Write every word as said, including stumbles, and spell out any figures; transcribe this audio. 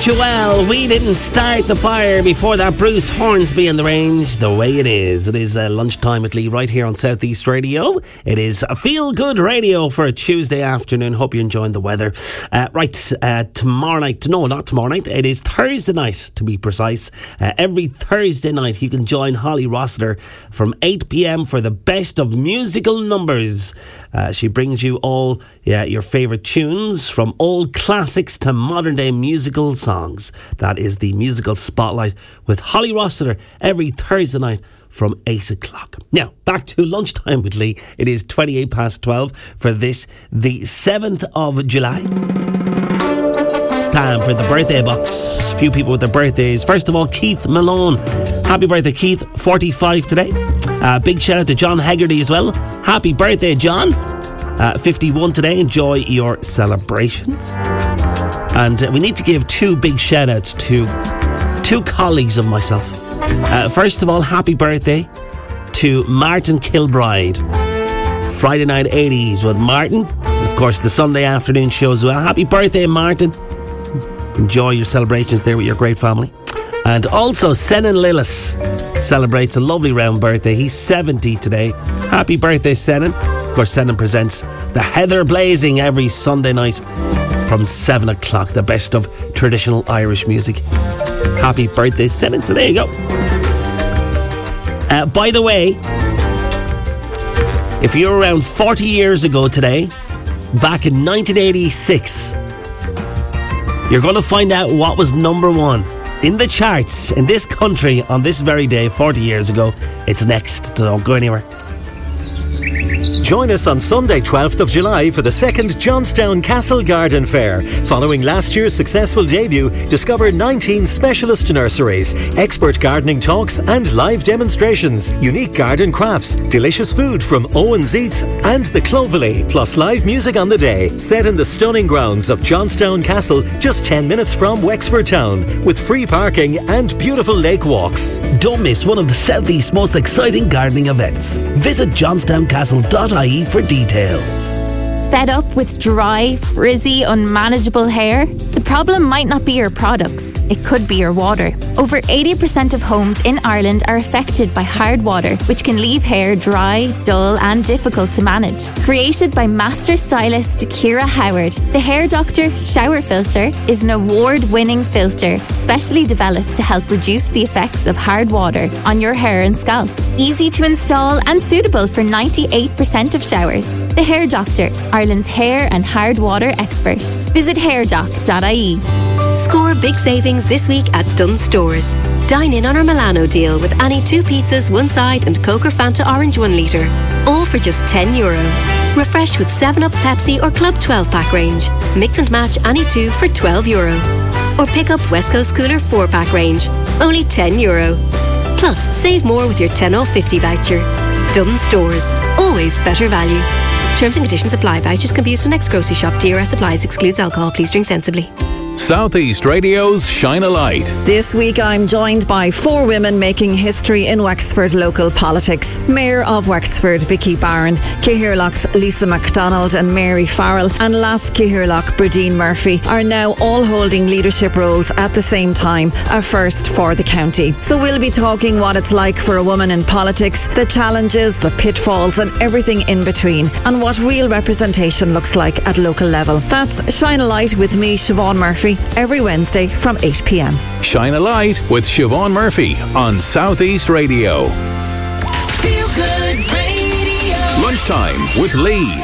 Joel, we didn't start the fire. Before that, Bruce Hornsby in the range, the way it is. It is uh, lunchtime with Lee right here on Southeast Radio. It is a feel-good radio for a Tuesday afternoon. Hope you're enjoying the weather. Uh, right, uh, tomorrow night, no, not tomorrow night. It is Thursday night, to be precise. Uh, every Thursday night, you can join Holly Rossiter from eight p.m. for the best of musical numbers. Uh, she brings you all yeah, your favourite tunes, from old classics to modern-day musical songs. That is the Musical Spotlight with Holly Rossiter every Thursday night from eight o'clock. Now, back to lunchtime with Lee. It is twenty-eight past twelve for this, the seventh of July. It's time for the birthday box. A few people with their birthdays. First of all, Keith Malone. Happy birthday, Keith. forty-five today. Uh, big shout out to John Haggerty as well. Happy birthday, John. Uh, fifty-one today. Enjoy your celebrations. And uh, we need to give two big shout outs to two colleagues of myself. Uh, first of all, happy birthday to Martin Kilbride. Friday Night eighties with Martin. And of course, the Sunday afternoon show as well. Happy birthday, Martin. Enjoy your celebrations there with your great family. And also, Senan Lillis celebrates a lovely round birthday. He's seventy today. Happy birthday, Senan. Of course, Senan presents the Heather Blazing every Sunday night from seven o'clock. The best of traditional Irish music. Happy birthday, Senan. So there you go. Uh, by the way, if you're around forty years ago today, back in nineteen eighty-six, you're going to find out what was number one in the charts in this country on this very day, forty years ago. It's next. Don't go anywhere. Join us on Sunday, twelfth of July for the second Johnstown Castle Garden Fair. Following last year's successful debut, discover nineteen specialist nurseries, expert gardening talks and live demonstrations, unique garden crafts, delicious food from Owen's Eats and the Clovelly, plus live music on the day, set in the stunning grounds of Johnstown Castle, just ten minutes from Wexford Town, with free parking and beautiful lake walks. Don't miss one of the Southeast's most exciting gardening events. Visit johnstown castle dot I E for details. Fed up with dry, frizzy, unmanageable hair? The problem might not be your products. It could be your water. Over eighty percent of homes in Ireland are affected by hard water, which can leave hair dry, dull and difficult to manage. Created by master stylist Ciara Howard, the Hair Doctor Shower Filter is an award-winning filter specially developed to help reduce the effects of hard water on your hair and scalp. Easy to install and suitable for ninety-eight percent of showers. The Hair Doctor, Ireland's hair and hard water expert. Visit hair doc dot I E. Score big savings this week at Dunnes Stores. Dine in on our Milano deal with any two pizzas, one side and Coke or Fanta Orange one litre. All for just ten euro. Refresh with seven up Pepsi or Club twelve pack range. Mix and match any two for twelve euro. Or pick up West Coast Cooler four pack range. Only ten euro. Plus, save more with your ten off fifty voucher. Dunnes Stores. Always better value. Terms and conditions apply. Vouchers can be used for next grocery shop. D R S applies. Excludes alcohol. Please drink sensibly. Southeast Radio's Shine a Light. This week I'm joined by four women making history in Wexford local politics. Mayor of Wexford, Vicky Barron, Cahirloch's Lisa MacDonald and Mary Farrell, and Lass Cahirloch, Bradeen Murphy, are now all holding leadership roles at the same time, a first for the county. So we'll be talking what it's like for a woman in politics, the challenges, the pitfalls and everything in between, and what real representation looks like at local level. That's Shine a Light with me, Siobhan Murphy, every Wednesday from eight p.m. Shine a Light with Siobhan Murphy on Southeast Radio. Feel Good Radio. Lunchtime with Lee.